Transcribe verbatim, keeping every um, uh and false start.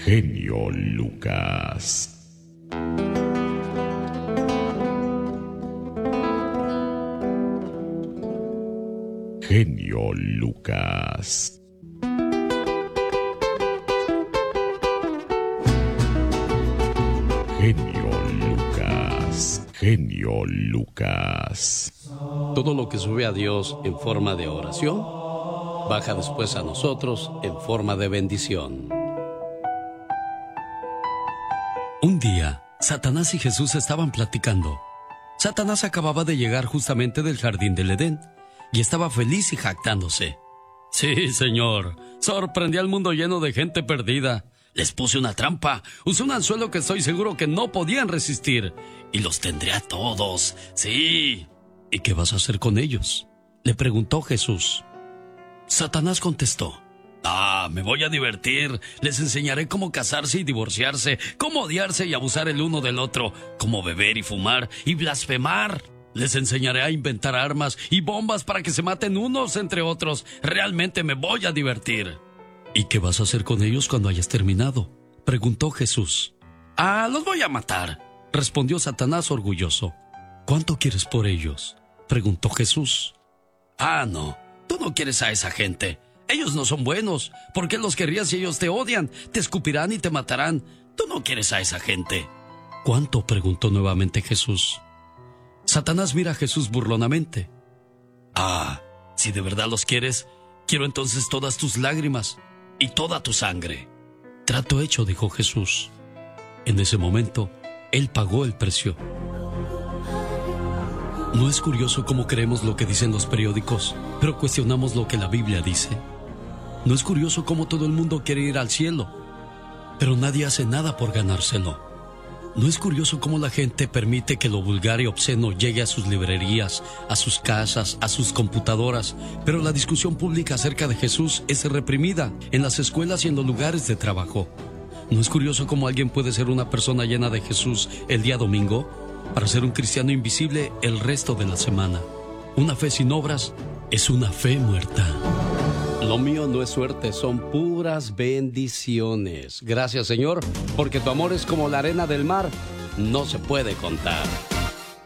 Genio Lucas. Genio Lucas. Genio Lucas. Genio Lucas. Todo lo que sube a Dios en forma de oración, baja después a nosotros en forma de bendición. Un día, Satanás y Jesús estaban platicando. Satanás acababa de llegar justamente del jardín del Edén y estaba feliz y jactándose. Sí, señor, sorprendí al mundo lleno de gente perdida. Les puse una trampa, usé un anzuelo que estoy seguro que no podían resistir y los tendré a todos, sí. ¿Y qué vas a hacer con ellos?, le preguntó Jesús. Satanás contestó: Ah, me voy a divertir. Les enseñaré cómo casarse y divorciarse, cómo odiarse y abusar el uno del otro, cómo beber y fumar y blasfemar. Les enseñaré a inventar armas y bombas para que se maten unos entre otros. Realmente me voy a divertir. ¿Y qué vas a hacer con ellos cuando hayas terminado?, preguntó Jesús. Ah, los voy a matar, respondió Satanás orgulloso. ¿Cuánto quieres por ellos?, preguntó Jesús. Ah, no, tú no quieres a esa gente. Ellos no son buenos. ¿Por qué los querrías si ellos te odian? Te escupirán y te matarán. Tú no quieres a esa gente. ¿Cuánto?, preguntó nuevamente Jesús. Satanás mira a Jesús burlonamente. Ah, si de verdad los quieres, quiero entonces todas tus lágrimas y toda tu sangre. Trato hecho, dijo Jesús. En ese momento, él pagó el precio. ¿No es curioso cómo creemos lo que dicen los periódicos, pero cuestionamos lo que la Biblia dice? ¿No es curioso cómo todo el mundo quiere ir al cielo, pero nadie hace nada por ganárselo? ¿No es curioso cómo la gente permite que lo vulgar y obsceno llegue a sus librerías, a sus casas, a sus computadoras, pero la discusión pública acerca de Jesús es reprimida en las escuelas y en los lugares de trabajo? ¿No es curioso cómo alguien puede ser una persona llena de Jesús el día domingo para ser un cristiano invisible el resto de la semana? Una fe sin obras es una fe muerta. Lo mío no es suerte, son puras bendiciones. Gracias, Señor, porque tu amor es como la arena del mar, no se puede contar.